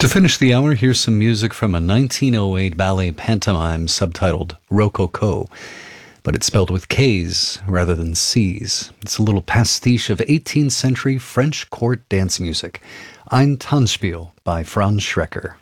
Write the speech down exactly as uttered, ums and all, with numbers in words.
To finish the hour, here's some music from a nineteen oh eight ballet pantomime subtitled Rococo, but it's spelled with K's rather than C's. It's a little pastiche of eighteenth century French court dance music. Ein Tanzspiel by Franz Schrecker.